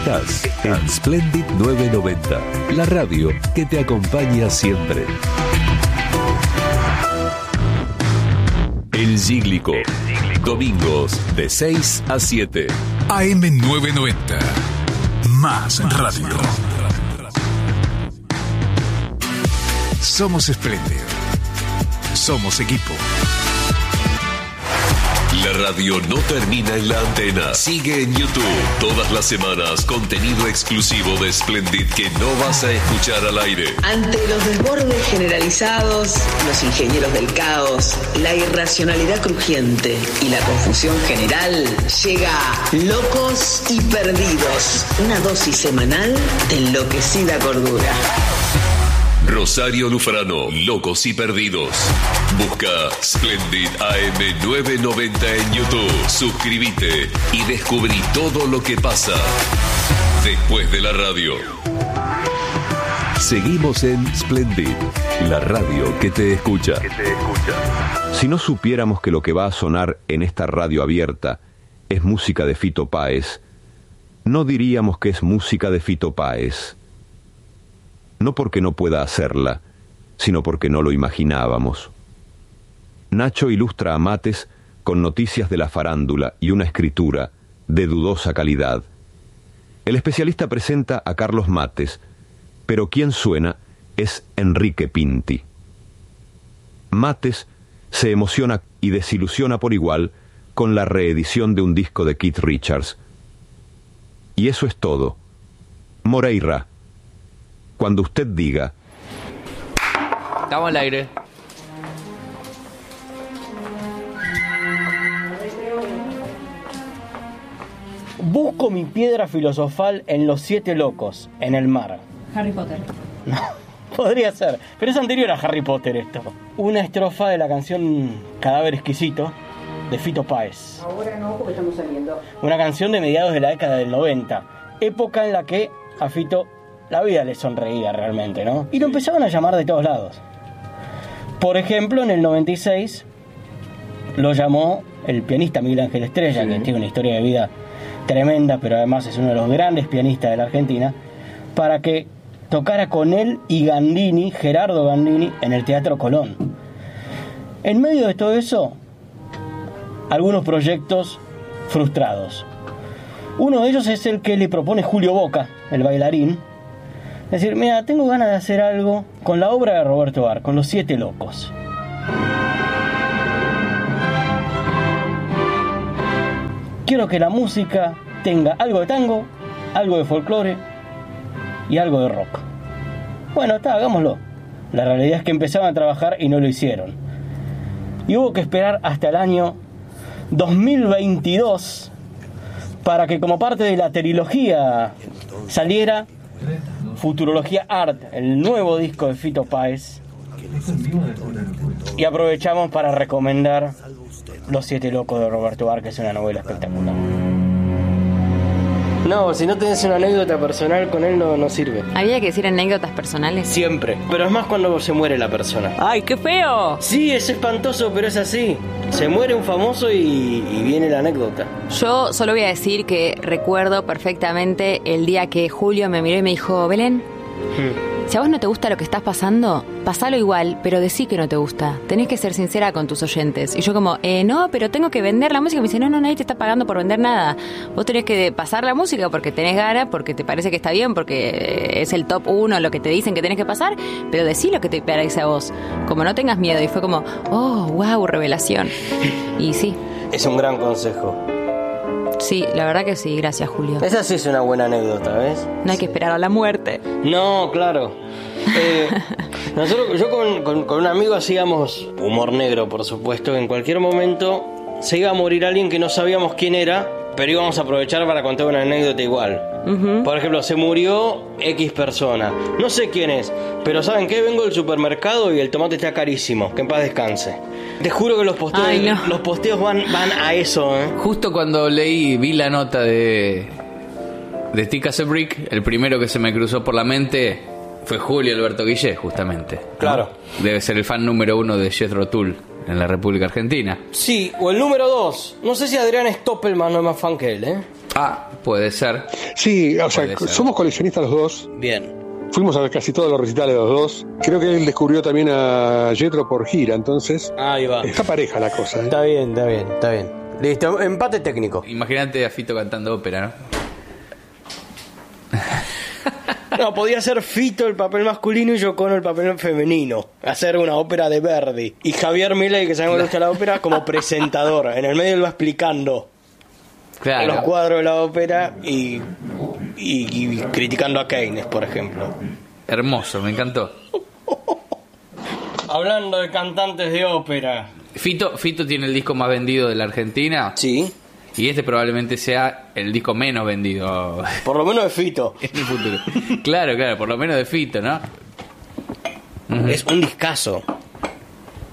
Estás en Splendid 990, la radio que te acompaña siempre. El Cíclico, domingos de 6 a 7. AM 990, más radio. Somos Splendid. Somos equipo. La radio no termina en la antena. Sigue en YouTube. Todas las semanas, contenido exclusivo de Splendid que no vas a escuchar al aire. Ante los desbordes generalizados, los ingenieros del caos, la irracionalidad crujiente y la confusión general, llega Locos y Perdidos. Una dosis semanal de enloquecida cordura. Rosario Lufrano, Locos y Perdidos. Busca Splendid AM 990 en YouTube. Suscríbete y descubrí todo lo que pasa después de la radio. Seguimos en Splendid, la radio que te escucha. Si no supiéramos que lo que va a sonar en esta radio abierta es música de Fito Páez, no diríamos que es música de Fito Páez. No porque no pueda hacerla, sino porque no lo imaginábamos. Nacho ilustra a Mates con noticias de la farándula y una escritura de dudosa calidad. El especialista presenta a Carlos Mates, pero quien suena es Enrique Pinti. Mates se emociona y desilusiona por igual con la reedición de un disco de Keith Richards. Y eso es todo. Moreira, cuando usted diga... Estamos al aire. Busco mi piedra filosofal en los 7 locos, en el mar. Harry Potter. No, podría ser, pero es anterior a Harry Potter esto. Una estrofa de la canción Cadáver Exquisito, de Fito Páez. Ahora no, porque estamos saliendo. Una canción de mediados de la década del 90, época en la que a Fito la vida le sonreía realmente, ¿no? Y lo empezaban a llamar de todos lados. Por ejemplo, en el 96 lo llamó el pianista Miguel Ángel Estrella, que tiene una historia de vida tremenda, pero además es uno de los grandes pianistas de la Argentina, para que tocara con él y Gandini, Gerardo Gandini, en el Teatro Colón. En medio de todo eso, algunos proyectos frustrados. Uno de ellos es el que le propone Julio Boca, el bailarín. Es decir, mira, tengo ganas de hacer algo con la obra de Roberto Bar, con los 7 locos. Quiero que la música tenga algo de tango, algo de folclore y algo de rock. Bueno, hagámoslo. La realidad es que empezaban a trabajar y no lo hicieron. Y hubo que esperar hasta el año 2022 para que, como parte de la trilogía, saliera Futurología Art, el nuevo disco de Fito Páez. Y aprovechamos para recomendar Los 7 locos de Roberto Bar, que es una novela espectacular. No, si no tenés una anécdota personal con él no sirve. ¿Había que decir anécdotas personales? Siempre, pero es más cuando se muere la persona. ¡Ay, qué feo! Sí, es espantoso, pero es así. Se muere un famoso y viene la anécdota. Yo solo voy a decir que recuerdo perfectamente el día que Julio me miró y me dijo: Belén, si a vos no te gusta lo que estás pasando, pasalo igual, pero decí que no te gusta. Tenés que ser sincera con tus oyentes. Y yo como, no, pero tengo que vender la música. Me dice, no, nadie te está pagando por vender nada. Vos tenés que pasar la música porque tenés ganas, porque te parece que está bien, porque es el top 1 lo que te dicen que tenés que pasar, pero decí lo que te parece a vos. Como no tengas miedo. Y fue como, oh, wow, revelación. Y sí. Es un gran consejo. Sí, la verdad que sí, gracias Julio. Esa sí es una buena anécdota, ¿ves? No hay que esperar a la muerte. No, claro. Yo con un amigo hacíamos humor negro, por supuesto. En cualquier momento se iba a morir alguien que no sabíamos quién era, pero íbamos a aprovechar para contar una anécdota igual. Por ejemplo, se murió X persona. No sé quién es, pero ¿saben qué? Vengo del supermercado y el tomate está carísimo. Que en paz descanse. Te juro que los posteos van a eso, ¿eh? Justo cuando vi la nota de Stick as a Brick, el primero que se me cruzó por la mente fue Julio Alberto Guillé, justamente, ¿no? Claro. Debe ser el fan número 1 de Jethro Tull en la República Argentina. Sí, o el número 2. No sé si Adrián Stoppelman no es más fan que él, ¿eh? Puede ser. Sí, o sea, Puede ser. somos coleccionistas los dos. Bien. Fuimos a ver casi todos los recitales de los dos. Creo que él descubrió también a Jethro por gira, entonces Ahí va. está pareja la cosa. ¿eh? Está bien. Listo, empate técnico. Imagínate a Fito cantando ópera, ¿no? No, podía ser Fito el papel masculino y Yoko Ono el papel femenino. Hacer una ópera de Verdi. Y Javier Milei, que sabemos que le gusta la ópera, como presentador. En el medio él va explicando Claro. los cuadros de la ópera y criticando a Keynes, por ejemplo. Hermoso, me encantó. Hablando de cantantes de ópera. Fito tiene el disco más vendido de la Argentina. Sí. Y este probablemente sea el disco menos vendido Por lo menos de Fito. en el futuro. Claro, por lo menos de Fito, ¿no? Es un discazo.